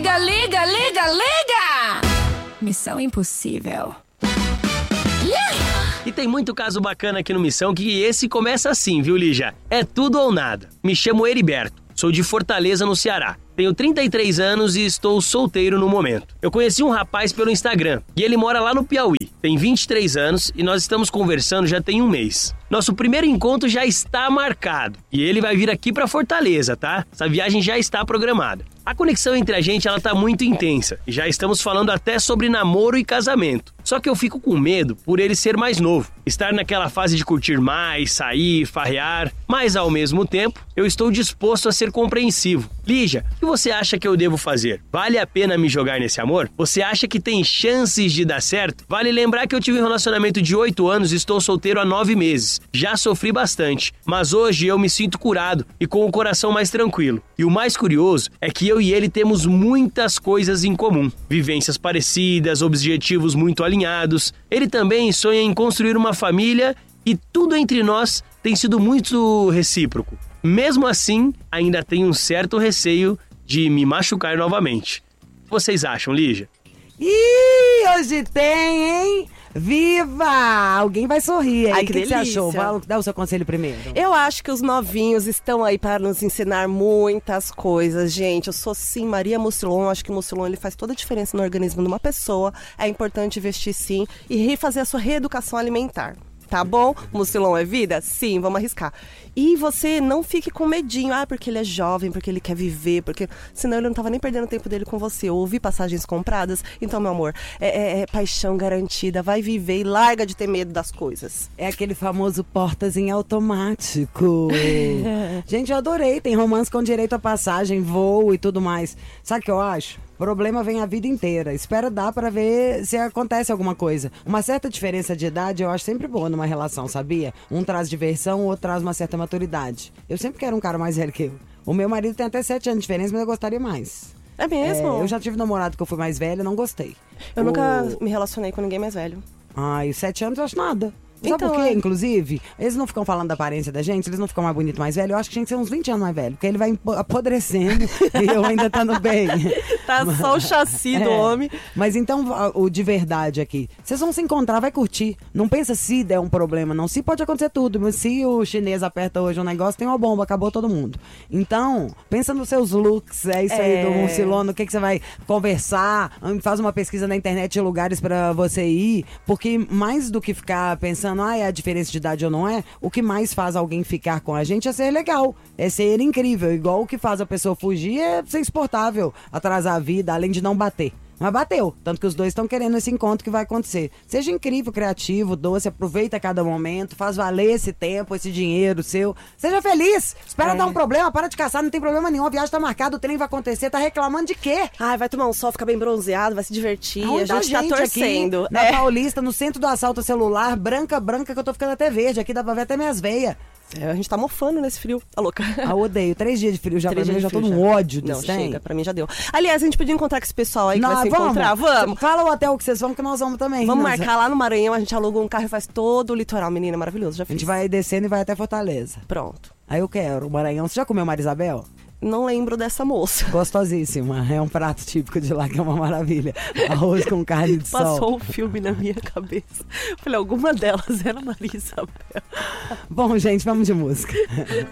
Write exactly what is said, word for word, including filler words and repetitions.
liga, liga, liga, liga! Missão Impossível. E tem muito caso bacana aqui no Missão que esse começa assim, viu, Lígia? É tudo ou nada. Me chamo Heriberto, sou de Fortaleza, no Ceará. Tenho trinta e três anos e estou solteiro no momento. Eu conheci um rapaz pelo Instagram e ele mora lá no Piauí. Tem vinte e três anos e nós estamos conversando já tem um mês. Nosso primeiro encontro já está marcado e ele vai vir aqui para Fortaleza, tá? Essa viagem já está programada. A conexão entre a gente, ela tá muito intensa e já estamos falando até sobre namoro e casamento. Só que eu fico com medo por ele ser mais novo, estar naquela fase de curtir mais, sair, farrear, mas ao mesmo tempo eu estou disposto a ser compreensivo. Lígia, o que você acha que eu devo fazer? Vale a pena me jogar nesse amor? Você acha que tem chances de dar certo? Vale lembrar que eu tive um relacionamento de oito anos e estou solteiro há nove meses. Já sofri bastante, mas hoje eu me sinto curado e com o coração mais tranquilo. E o mais curioso é que eu e ele temos muitas coisas em comum. Vivências parecidas, objetivos muito alinhados. Ele também sonha em construir uma família e tudo entre nós tem sido muito recíproco. Mesmo assim, ainda tenho um certo receio de me machucar novamente. O que vocês acham, Lígia? Ih, hoje tem, hein? Viva! Alguém vai sorrir aí. Ai, que O que, que você delícia. achou? Fala, dá o seu conselho primeiro. Eu acho que os novinhos estão aí para nos ensinar muitas coisas, gente. Eu sou sim Maria Mucilon, acho que o Mucilon ele faz toda a diferença no organismo de uma pessoa. É importante investir sim e refazer a sua reeducação alimentar. Tá bom? Mucilon é vida? Sim, vamos arriscar. E você não fique com medinho, ah, porque ele é jovem, porque ele quer viver, porque senão ele não tava nem perdendo tempo dele com você. Eu ouvi passagens compradas, então, meu amor, é, é, é paixão garantida, vai viver e larga de ter medo das coisas. É aquele famoso portas em automático. Gente, eu adorei, tem romance com direito a passagem, voo e tudo mais. Sabe o que eu acho? Problema vem a vida inteira. Espera dar pra ver se acontece alguma coisa. Uma certa diferença de idade eu acho sempre boa numa relação, sabia? Um traz diversão, o outro traz uma certa maturidade. Eu sempre quero um cara mais velho que eu. O meu marido tem até sete anos de diferença, mas eu gostaria mais. É mesmo? É, eu já tive namorado que eu fui mais velha, não gostei. Eu o... nunca me relacionei com ninguém mais velho. Ai, os sete anos eu acho nada. Sabe Então, por quê, é. inclusive? Eles não ficam falando da aparência da gente, eles não ficam mais bonitos, mais velho. Eu acho que tinha que ser uns vinte anos mais velho, porque ele vai apodrecendo e eu ainda estando bem. Tá só o chassi do É. homem. Mas então, a- o de verdade aqui, vocês vão se encontrar, vai curtir. Não pensa se der um problema, não. Se pode acontecer tudo, mas se o chinês aperta hoje um negócio, tem uma bomba, acabou todo mundo. Então, pensa nos seus looks, é isso aí É. do Mucilon, no que, que você vai conversar, faz uma pesquisa na internet de lugares pra você ir, porque mais do que ficar pensando, ah, é a diferença de idade ou não é, o que mais faz alguém ficar com a gente é ser legal, é ser incrível, igual o que faz a pessoa fugir é ser insuportável, atrasar a vida, além de não bater. Mas bateu, tanto que os dois estão querendo esse encontro que vai acontecer. Seja incrível, criativo, doce, aproveita cada momento, faz valer esse tempo, esse dinheiro seu. Seja feliz, espera É. dar um problema, para de caçar, não tem problema nenhum, a viagem tá marcada, o trem vai acontecer, tá reclamando de quê? Ai, vai tomar um sol, ficar bem bronzeado, vai se divertir. Aonde a gente tá torcendo. Aqui, na É. Paulista, no centro do assalto celular, branca, branca, que eu tô ficando até verde. Aqui dá pra ver até minhas veias. É, a gente tá mofando nesse frio. Tá louca? Ah, eu odeio. Três dias de frio já Três pra mim, eu dias já de tô frio num já. ódio Não, desse trem. chega, pra mim já deu. Aliás, a gente podia encontrar com esse pessoal aí que vai se vamos. encontrar. Vamos. Fala o hotel que vocês vão, que nós vamos também. Vamos Nós- marcar lá no Maranhão, a gente alugou um carro e faz todo o litoral, menina, maravilhoso, já A fiz. gente vai descendo e vai até Fortaleza. Pronto. Aí eu quero, o Maranhão. Você já comeu Marisabel? Não lembro dessa moça. Gostosíssima. É um prato típico de lá que é uma maravilha. Arroz com carne de sol. Passou um filme na minha cabeça. Falei, alguma delas era Maria Isabel. Bom, gente, vamos de música.